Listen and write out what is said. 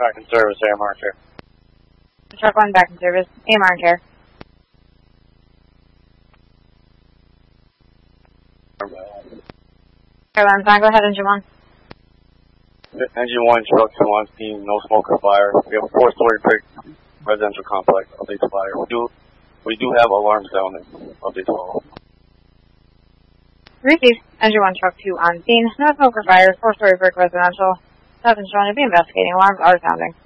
Back in service, AMR care. Truck 1 back in service, AMR care. Caroline's on, go ahead, engine 1. Engine 1, truck 2 on scene, no smoke or fire. We have a 4-story brick residential complex, update to fire. We do have alarms sounding, update to all. Received. Engine 1, truck 2 on scene, no smoke or fire, 4-story brick residential. Nothing showing to be investigating, alarms are sounding.